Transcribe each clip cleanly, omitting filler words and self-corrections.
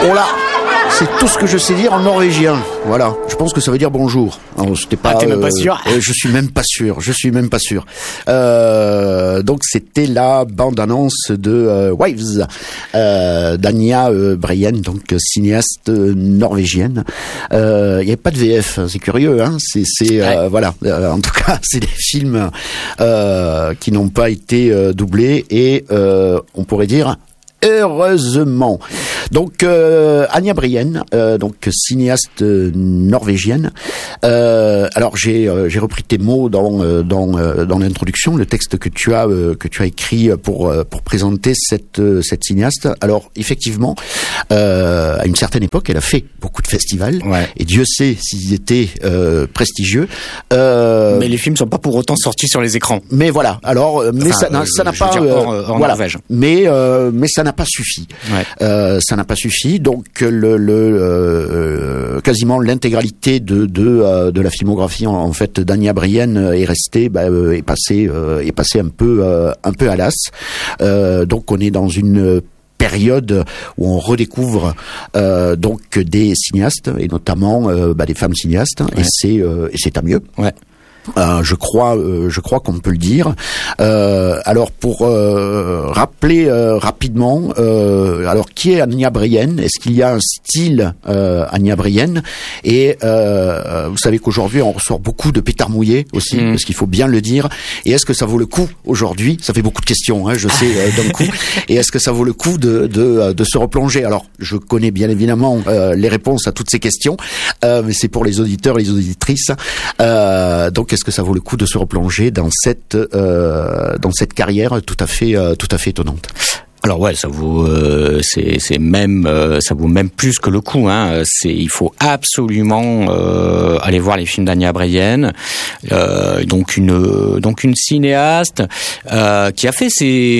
Oh là, c'est tout ce que je sais dire en norvégien. Voilà, je pense que ça veut dire bonjour. Alors, c'était pas. T'es même pas sûr. Je suis même pas sûr. Donc c'était la bande-annonce de Wives d'Anja Breien, donc cinéaste norvégienne. Il y avait pas de VF, c'est curieux, hein. Ouais. Voilà. En tout cas, c'est des films qui n'ont pas été doublés et on pourrait dire. Heureusement. Donc Anja Breien, donc cinéaste norvégienne. Alors j'ai repris tes mots dans l'introduction, le texte que tu as écrit pour présenter cette cinéaste. Alors effectivement, à une certaine époque, elle a fait beaucoup de festivals. Ouais. Et Dieu sait s'ils étaient prestigieux. Mais les films sont pas pour autant sortis sur les écrans. Mais voilà. Alors, mais ça n'a pas hors voilà. Norvège. Mais ça n'a pas suffi. Ouais. Ça n'a pas suffi. Donc quasiment l'intégralité de la filmographie en fait d'Anja Breien est restée est passée un peu à l'as. Donc on est dans une période où on redécouvre donc des cinéastes et notamment des femmes cinéastes. Ouais. Et c'est tant mieux. Ouais. Je crois qu'on peut le dire. Alors pour rappeler rapidement, alors qui est Anja Breien? Est-ce qu'il y a un style Anja Breien? Et vous savez qu'aujourd'hui on ressort beaucoup de pétards mouillés aussi, parce qu'il faut bien le dire. Et est-ce que ça vaut le coup aujourd'hui? Ça fait beaucoup de questions, hein, je sais d'un coup. Et est-ce que ça vaut le coup de se replonger? Alors je connais bien évidemment les réponses à toutes ces questions, mais c'est pour les auditeurs et les auditrices. Donc est-ce que ça vaut le coup de se replonger dans cette carrière tout à fait étonnante? Alors ouais, ça vaut c'est même ça vaut même plus que le coup, hein. Il faut absolument aller voir les films d'Anja Breien. Donc une cinéaste qui a fait qui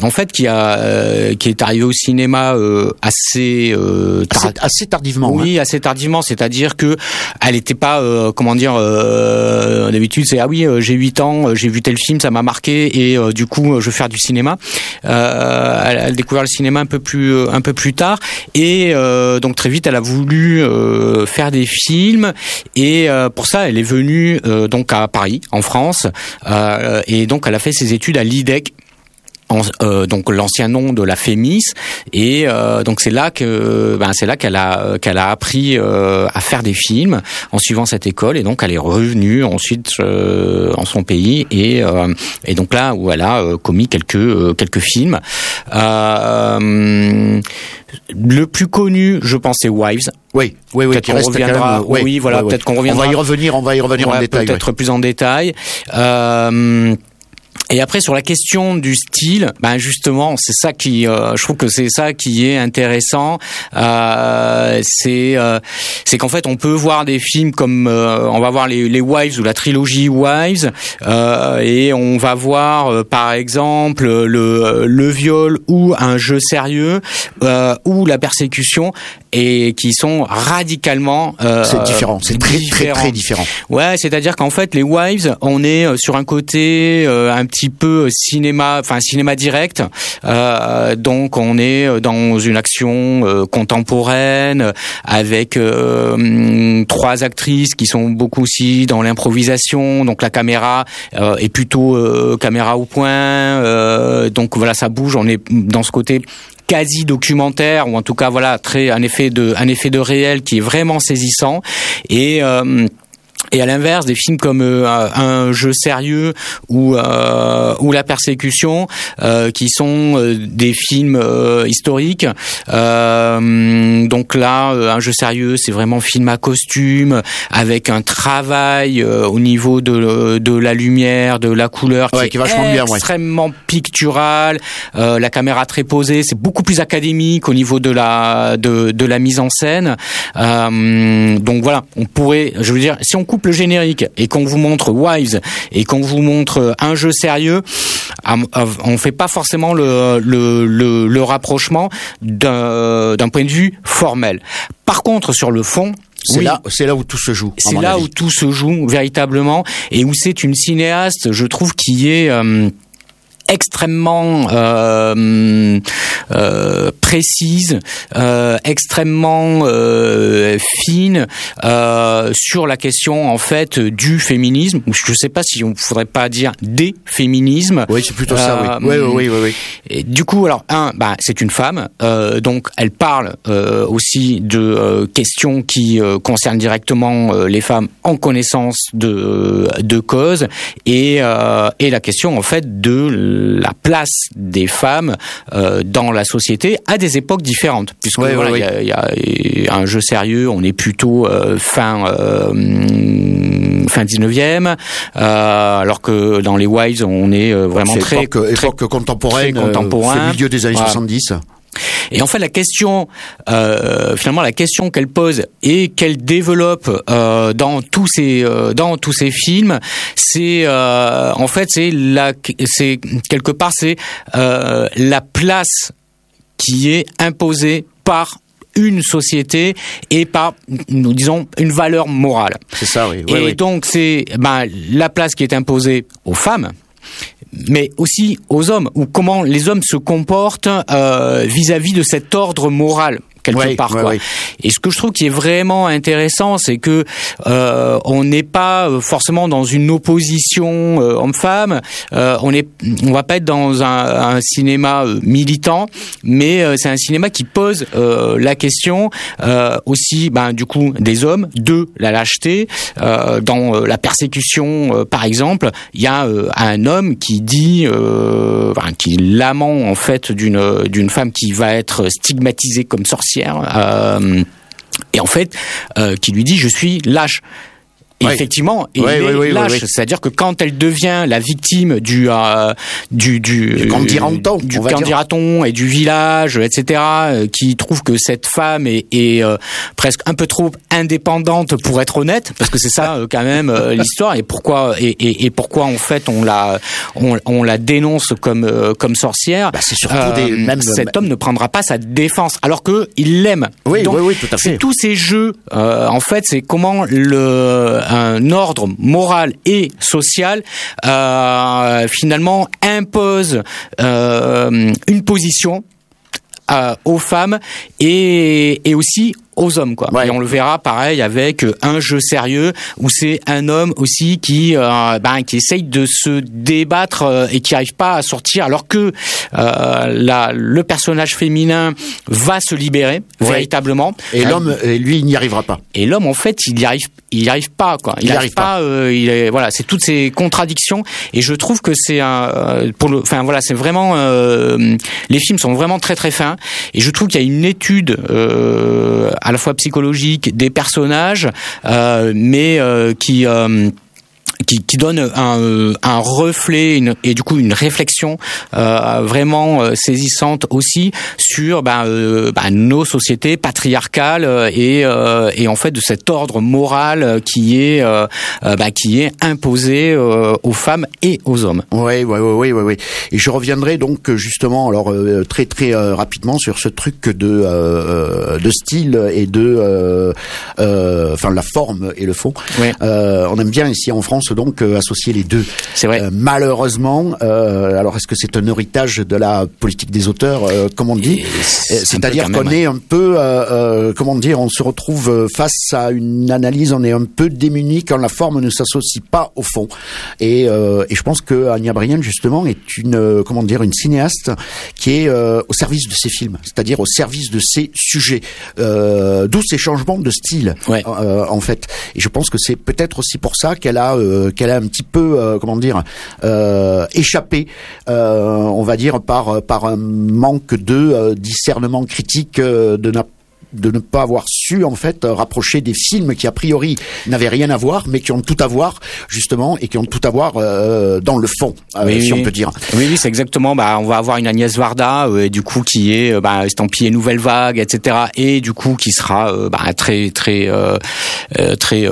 est arrivée au cinéma assez tardivement. Oui, hein. assez tardivement, c'est-à-dire que elle était pas d'habitude c'est j'ai 8 ans, j'ai vu tel film, ça m'a marqué et du coup je veux faire du cinéma. Elle a découvert le cinéma un peu plus tard et donc très vite elle a voulu faire des films et pour ça elle est venue donc à Paris en France et donc elle a fait ses études à l'IDEC. Donc l'ancien nom de la FEMIS et donc c'est là qu'elle a appris à faire des films en suivant cette école et donc elle est revenue ensuite en son pays et donc là où elle a commis quelques films. Le plus connu, je pense, c'est Wives. Oui. Peut-être qu'on reviendra. Oui, voilà, peut-être qu'on reviendra. On va y revenir en détail. Peut-être plus en détail. Et après sur la question du style, justement c'est ça qui, je trouve que c'est ça qui est intéressant. C'est qu'en fait on peut voir des films comme on va voir les Wives ou la trilogie Wives et on va voir par exemple le viol ou un jeu sérieux ou la persécution et qui sont radicalement c'est différent, c'est très différent. Ouais, c'est-à-dire qu'en fait les Wives on est sur un côté un petit peu cinéma direct, donc on est dans une action contemporaine avec 3 actrices qui sont beaucoup aussi dans l'improvisation, donc la caméra est plutôt caméra au point, donc voilà ça bouge, on est dans ce côté quasi documentaire ou en tout cas voilà un effet de réel qui est vraiment saisissant et à l'inverse, des films comme un jeu sérieux ou la persécution, qui sont des films historiques. Donc là, un jeu sérieux, c'est vraiment film à costume avec un travail au niveau de la lumière, de la couleur, qui est vachement bien, extrêmement pictural. La caméra très posée, c'est beaucoup plus académique au niveau de la mise en scène. Donc voilà, on pourrait, je veux dire, si on coupe le générique et qu'on vous montre Wives et qu'on vous montre un jeu sérieux, on fait pas forcément le rapprochement d'un point de vue formel. Par contre, sur le fond, c'est là où tout se joue. C'est là où tout se joue véritablement et où c'est une cinéaste, je trouve, qui est extrêmement précise, extrêmement fine sur la question en fait du féminisme. Je ne sais pas si on ne faudrait pas dire des féminismes. Oui, c'est plutôt ça. Oui. Et du coup, alors c'est une femme, donc elle parle aussi de questions qui concernent directement les femmes en connaissance de cause et la question en fait de la place des femmes dans la société à des époques différentes, puisque il y a un jeu sérieux, on est plutôt fin 19e, alors que dans les Wives on est vraiment très époque contemporaine, c'est milieu des années 70. Et en fait, la question, finalement, la question qu'elle pose et qu'elle développe dans tous ces films, c'est en fait, c'est quelque part, c'est la place qui est imposée par une société et par, nous disons, une valeur morale. C'est ça, oui. Et donc, c'est la place qui est imposée aux femmes, mais aussi aux hommes, ou comment les hommes se comportent vis-à-vis de cet ordre moral. Quelque part, quoi. Et ce que je trouve qui est vraiment intéressant, c'est que on n'est pas forcément dans une opposition homme-femme. On va pas être dans un cinéma militant, mais c'est un cinéma qui pose la question aussi, du coup, des hommes, de la lâcheté. Dans la persécution, par exemple, il y a un homme qui dit, qui est l'amant en fait d'une femme qui va être stigmatisée comme sorcière. Et en fait, qui lui dit je suis lâche. Et effectivement, il est lâche. C'est-à-dire que quand elle devient la victime du candidaton et du village, etc., qui trouve que cette femme est presque un peu trop indépendante pour être honnête, parce que c'est ça quand même l'histoire, et pourquoi en fait on la dénonce comme sorcière. C'est surtout cet homme ne prendra pas sa défense, alors que il l'aime. Oui, tout à fait. C'est tous ces jeux. En fait, c'est comment un ordre moral et social finalement impose une position aux femmes et aussi aux hommes, quoi. Et on le verra pareil avec un jeu sérieux où c'est un homme aussi qui essaye de se débattre et qui arrive pas à sortir, alors que le personnage féminin va se libérer véritablement. Et l'homme, lui, il n'y arrivera pas. Et l'homme, en fait, il y arrive pas, quoi. Il n'y arrive pas. C'est toutes ces contradictions. Et je trouve que c'est c'est vraiment les films sont vraiment très très fins. Et je trouve qu'il y a une étude à la fois psychologique des personnages, mais qui donne un reflet et du coup une réflexion vraiment saisissante aussi sur nos sociétés patriarcales et en fait de cet ordre moral qui est imposé aux femmes et aux hommes. Oui. Et je reviendrai donc justement très très rapidement sur ce truc de style et de la forme et le fond. On aime bien ici en France donc associer les deux. C'est vrai. Malheureusement, alors est-ce que c'est un héritage de la politique des auteurs, comme on dit, c'est-à-dire qu'on est un peu, on se retrouve face à une analyse, on est un peu démuni quand la forme ne s'associe pas au fond. Et je pense que Anya Brian justement est une cinéaste qui est au service de ses films, c'est-à-dire au service de ses sujets, d'où ces changements de style, en fait. Et je pense que c'est peut-être aussi pour ça qu'elle a un petit peu échappé, on va dire par un manque de discernement critique, de ne pas avoir su en fait rapprocher des films qui a priori n'avaient rien à voir mais qui ont tout à voir justement et qui ont tout à voir dans le fond, si on peut dire. Oui, c'est exactement. On va avoir une Agnès Varda et du coup qui est estampillée Nouvelle Vague, etc. Et du coup qui sera très très très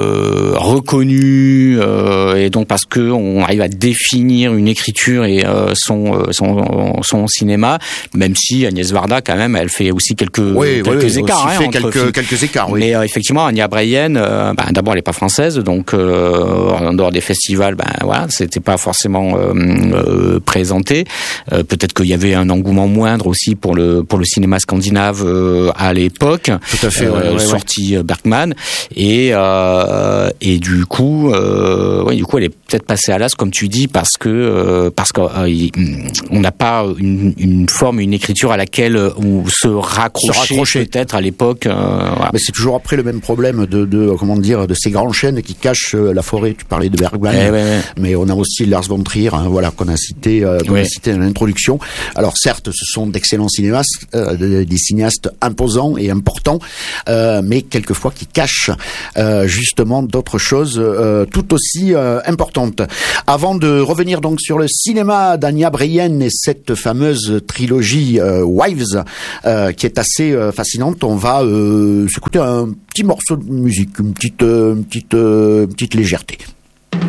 reconnue et donc parce que on arrive à définir une écriture et son cinéma, même si Agnès Varda quand même elle fait aussi quelques quelques écarts, fait quelques écarts, oui. Mais effectivement, Anya Breyen, d'abord, elle est pas française, donc en dehors des festivals, voilà, c'était pas forcément présenté. Peut-être qu'il y avait un engouement moindre aussi pour le cinéma scandinave à l'époque. Tout à fait, sorti Bergman, et du coup, elle est peut-être passée à l'as, comme tu dis, parce qu'on n'a pas une forme, une écriture à laquelle on se raccrocher peut-être à l'époque. Voilà. Mais c'est toujours après le même problème de ces grands chênes qui cachent la forêt. Tu parlais de Bergman, mais on a aussi Lars von Trier, qu'on a cité dans l'introduction. Alors certes, ce sont d'excellents cinéastes, des cinéastes imposants et importants, mais quelquefois qui cachent justement d'autres choses tout aussi importantes. Avant de revenir donc sur le cinéma d'Anya Breyen et cette fameuse trilogie Wives, qui est assez fascinante, on va s'écouter un petit morceau de musique, une petite légèreté.